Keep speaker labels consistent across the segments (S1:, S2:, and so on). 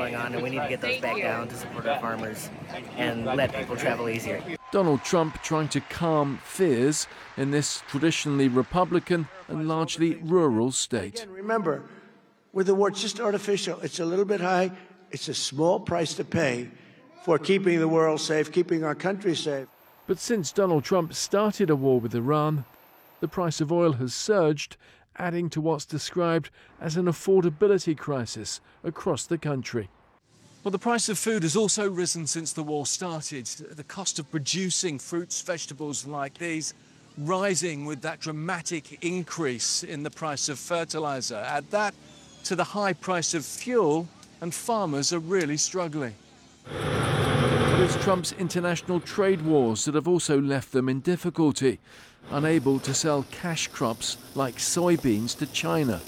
S1: going on, and we need to get those back down to support our farmers and let people travel easier.
S2: Donald Trump trying to calm fears in this traditionally Republican and largely rural state.
S3: Again, remember, with the war, it's just artificial. It's a little bit high. It's a small price to pay for keeping the world safe, keeping our country safe.
S2: But since Donald Trump started a war with Iran, the price of oil has surged, adding to what's described as an affordability crisis across the country.
S4: Well, the price of food has also risen since the war started. The cost of producing fruits, vegetables like these, rising with that dramatic increase in the price of fertilizer. Add that to the high price of fuel, and farmers are really struggling.
S2: It's Trump's international trade wars that have also left them in difficulty, unable to sell cash crops like soybeans to China.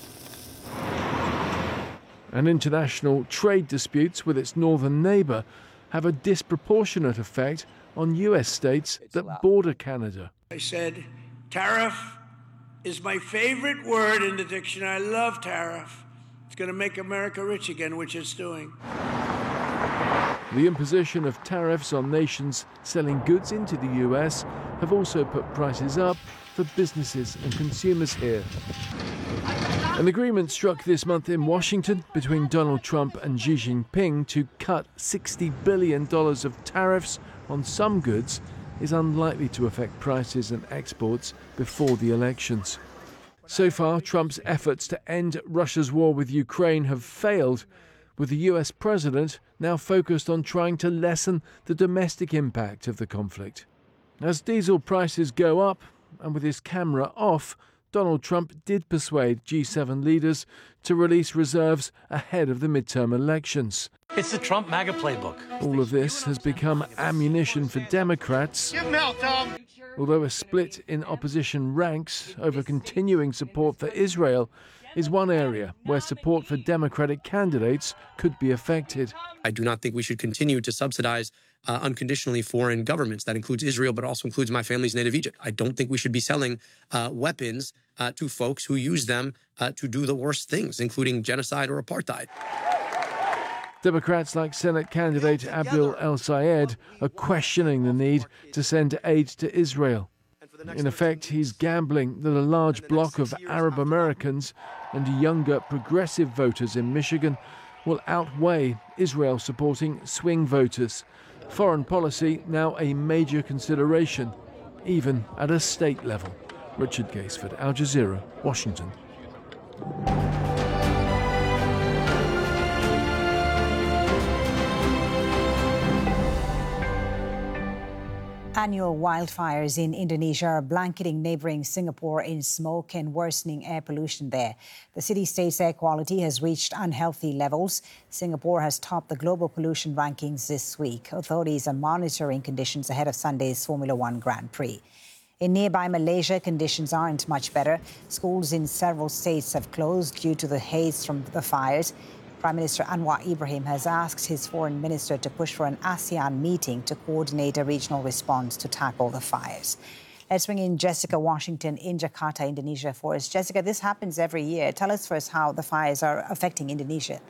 S2: And international trade disputes with its northern neighbour have a disproportionate effect on US states that border Canada.
S3: I said, tariff is my favorite word in the dictionary. I love tariff. It's going to make America rich again, which it's doing.
S2: The imposition of tariffs on nations selling goods into the US have also put prices up for businesses and consumers here. An agreement struck this month in Washington between Donald Trump and Xi Jinping to cut $60 billion of tariffs on some goods is unlikely to affect prices and exports before the elections. So far, Trump's efforts to end Russia's war with Ukraine have failed, with the US president now focused on trying to lessen the domestic impact of the conflict. As diesel prices go up, and with his camera off, Donald Trump did persuade G7 leaders to release reserves ahead of the midterm elections.
S5: It's the Trump MAGA playbook.
S2: All of this has become ammunition for Democrats, although a split in opposition ranks over continuing support for Israel is one area where support for Democratic candidates could be affected.
S6: I do not think we should continue to subsidize unconditionally foreign governments. That includes Israel, but also includes my family's native Egypt. I don't think we should be selling weapons to folks who use them to do the worst things, including genocide or apartheid.
S2: Democrats like Senate candidate Abdul El-Sayed are questioning the need to send aid to Israel. In effect, he's gambling that a large bloc of Arab Americans and younger progressive voters in Michigan will outweigh Israel supporting swing voters. Foreign policy now a major consideration, even at a state level. Richard Gaisford, Al Jazeera, Washington.
S7: Annual wildfires in Indonesia are blanketing neighbouring Singapore in smoke and worsening air pollution there. The city-state's air quality has reached unhealthy levels. Singapore has topped the global pollution rankings this week. Authorities are monitoring conditions ahead of Sunday's Formula One Grand Prix. In nearby Malaysia, conditions aren't much better. Schools in several states have closed due to the haze from the fires. Prime Minister Anwar Ibrahim has asked his foreign minister to push for an ASEAN meeting to coordinate a regional response to tackle the fires. Let's bring in Jessica Washington in Jakarta, Indonesia for us. Jessica, this happens every year. Tell us first how the fires are affecting Indonesia.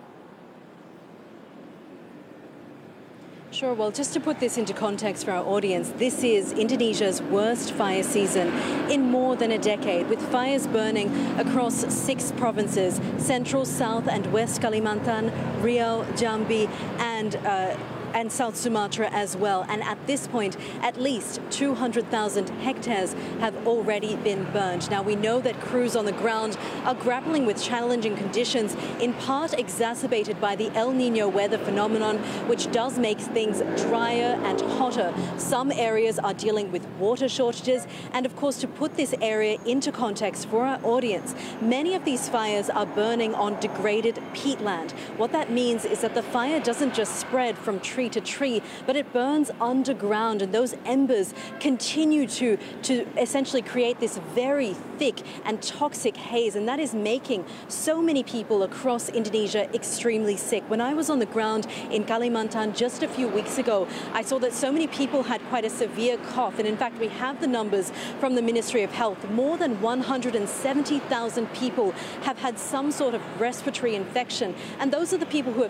S8: Sure. Well, just to put this into context for our audience, this is Indonesia's worst fire season in more than a decade, with fires burning across 6 provinces: Central, South and West Kalimantan, Riau, Jambi and South Sumatra as well. And at this point, at least 200,000 hectares have already been burned. Now, we know that crews on the ground are grappling with challenging conditions, in part exacerbated by the El Nino weather phenomenon, which does make things drier and hotter. Some areas are dealing with water shortages. And of course, to put this area into context for our audience, many of these fires are burning on degraded peatland. What that means is that the fire doesn't just spread from tree to tree, but it burns underground, and those embers continue to essentially create this very thick and toxic haze, and that is making so many people across Indonesia extremely sick. When I was on the ground in Kalimantan just a few weeks ago, I saw that so many people had quite a severe cough, and in fact we have the numbers from the Ministry of Health. More than 170,000 people have had some sort of respiratory infection, and those are the people who have